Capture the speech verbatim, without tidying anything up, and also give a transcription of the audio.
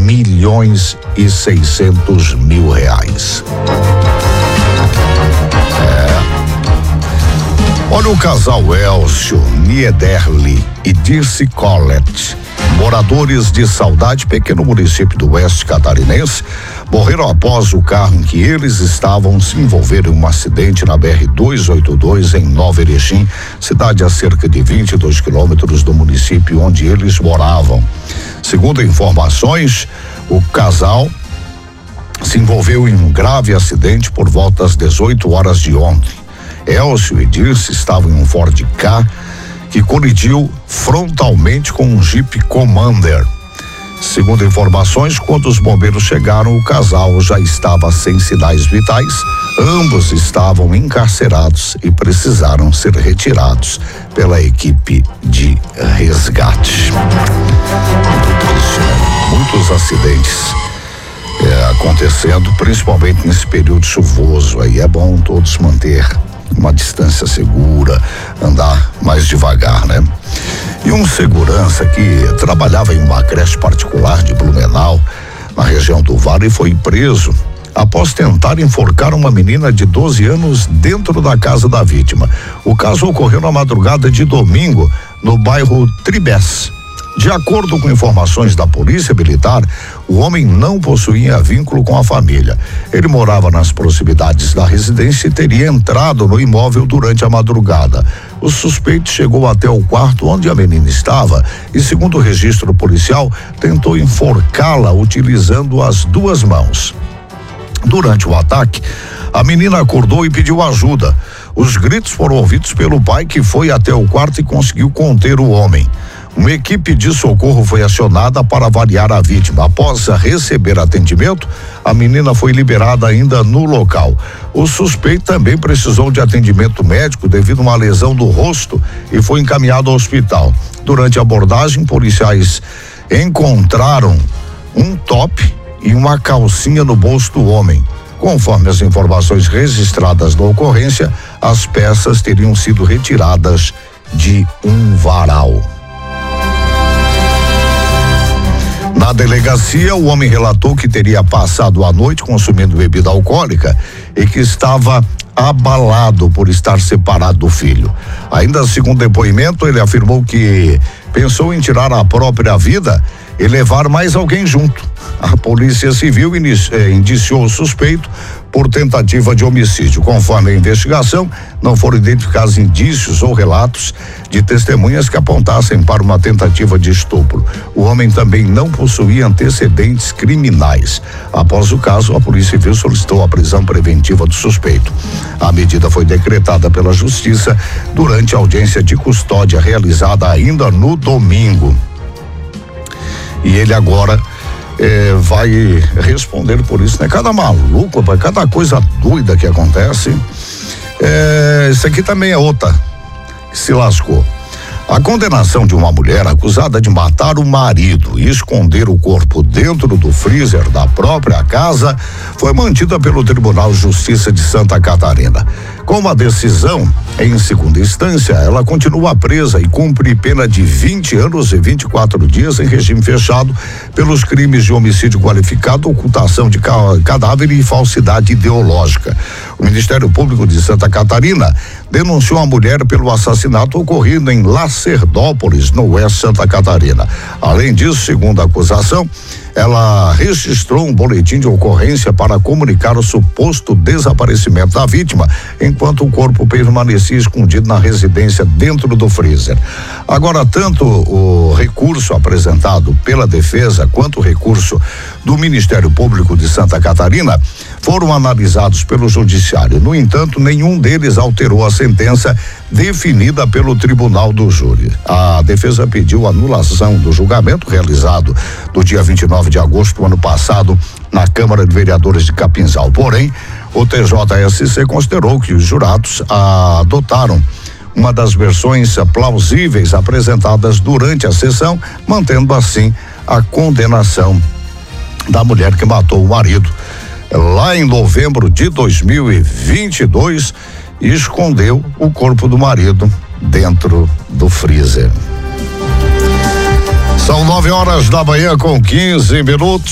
milhões e seiscentos mil reais. Olha, o casal Elcio Niederli e Dirce Collett, moradores de Saudade, pequeno município do oeste catarinense, morreram após o carro em que eles estavam se envolver em um acidente na B R duzentos e oitenta e dois em Nova Erechim, cidade a cerca de vinte e dois quilômetros do município onde eles moravam. Segundo informações, o casal se envolveu em um grave acidente por volta às dezoito horas de ontem. Elcio e Dirce estavam em um Ford Ka que colidiu frontalmente com um Jeep Commander. Segundo informações, quando os bombeiros chegaram, o casal já estava sem sinais vitais. Ambos estavam encarcerados e precisaram ser retirados pela equipe de resgate. Muito triste, né? Muitos acidentes é, acontecendo, principalmente nesse período chuvoso. Aí é bom todos manter uma distância segura, andar mais devagar, né? E um segurança que trabalhava em uma creche particular de Blumenau, na região do Vale, foi preso após tentar enforcar uma menina de doze anos dentro da casa da vítima. O caso ocorreu na madrugada de domingo, no bairro Tribés. De acordo com informações da Polícia Militar, o homem não possuía vínculo com a família. Ele morava nas proximidades da residência e teria entrado no imóvel durante a madrugada. O suspeito chegou até o quarto onde a menina estava e, segundo o registro policial, tentou enforcá-la utilizando as duas mãos. Durante o ataque, a menina acordou e pediu ajuda. Os gritos foram ouvidos pelo pai, que foi até o quarto e conseguiu conter o homem. Uma equipe de socorro foi acionada para avaliar a vítima. Após receber atendimento, a menina foi liberada ainda no local. O suspeito também precisou de atendimento médico devido a uma lesão do rosto e foi encaminhado ao hospital. Durante a abordagem, policiais encontraram um top e uma calcinha no bolso do homem. Conforme as informações registradas na ocorrência, as peças teriam sido retiradas de um varal. Na delegacia, o homem relatou que teria passado a noite consumindo bebida alcoólica e que estava abalado por estar separado do filho. Ainda segundo depoimento, ele afirmou que pensou em tirar a própria vida e levar mais alguém junto. A Polícia Civil indiciou o suspeito por tentativa de homicídio. Conforme a investigação, não foram identificados indícios ou relatos de testemunhas que apontassem para uma tentativa de estupro. O homem também não possuía antecedentes criminais. Após o caso, a Polícia Civil solicitou a prisão preventiva do suspeito. A medida foi decretada pela Justiça durante a audiência de custódia realizada ainda no domingo. E ele agora É, vai responder por isso, né? Cada maluco, cada coisa doida que acontece. É, isso aqui também é outra que se lascou. A condenação de uma mulher acusada de matar o marido e esconder o corpo dentro do freezer da própria casa foi mantida pelo Tribunal de Justiça de Santa Catarina. Com uma decisão em segunda instância, ela continua presa e cumpre pena de vinte anos e vinte e quatro dias em regime fechado pelos crimes de homicídio qualificado, ocultação de cadáver e falsidade ideológica. O Ministério Público de Santa Catarina denunciou a mulher pelo assassinato ocorrido em Lacerdópolis, no oeste de Santa Catarina. Além disso, segundo a acusação, ela registrou um boletim de ocorrência para comunicar o suposto desaparecimento da vítima, enquanto o corpo permanecia escondido na residência dentro do freezer. Agora, tanto o recurso apresentado pela defesa quanto o recurso do Ministério Público de Santa Catarina foram analisados pelo Judiciário. No entanto, nenhum deles alterou a sentença definida pelo Tribunal do Júri. A defesa pediu anulação do julgamento realizado no dia vinte e nove de agosto do ano passado na Câmara de Vereadores de Capinzal. Porém, o T J S C considerou que os jurados adotaram uma das versões plausíveis apresentadas durante a sessão, mantendo assim a condenação da mulher que matou o marido lá em novembro de dois mil e vinte e dois e escondeu o corpo do marido dentro do freezer. São nove horas da manhã com quinze minutos.